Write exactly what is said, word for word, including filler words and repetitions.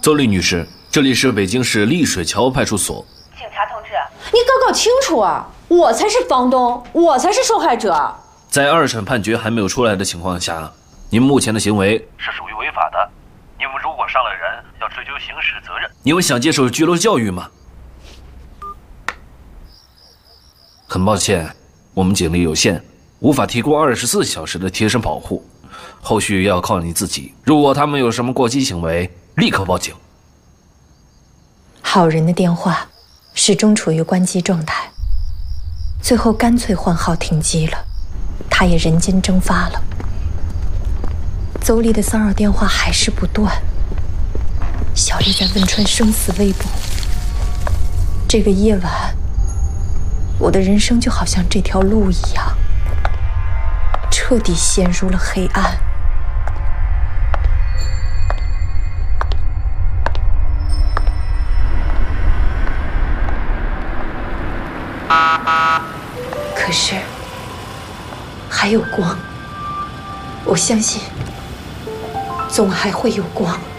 邹丽女士，这里是北京市丽水桥派出所。 警察同志， 你搞搞清楚啊！我才是房东，我才是受害者。 在二审判决还没有出来的情况下，您目前的行为是属于违法的。您如果伤了人，要追究刑事责任。你们想接受拘留教育吗？很抱歉，我们警力有限，无法提供二十四小时的贴身保护，后续要靠你自己。如果他们有什么过激行为，立刻报警。 好人的电话始终处于关机状态，最后干脆换号停机了，他也人间蒸发了。邹丽的骚扰电话还是不断，小丽在汶川生死未卜。这个夜晚，我的人生就好像这条路一样，彻底陷入了黑暗。可是，还有光，我相信，总还会有光。